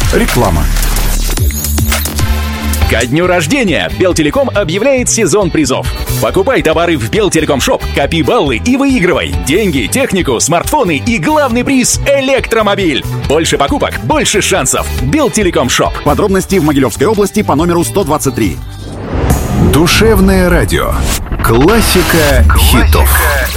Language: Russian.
Реклама. Ко дню рождения Белтелеком объявляет сезон призов. Покупай товары в Белтелеком.Шоп, копи баллы и выигрывай деньги, технику, смартфоны и главный приз — электромобиль. Больше покупок, больше шансов. Белтелеком.Шоп. Подробности в Могилевской области по номеру 123. Душевное радио. Классика хитов.